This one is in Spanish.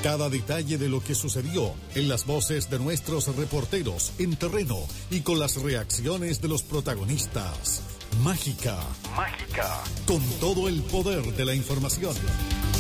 Cada detalle de lo que sucedió en las voces de nuestros reporteros en terreno y con las reacciones de los protagonistas. Mágica, con todo el poder de la información.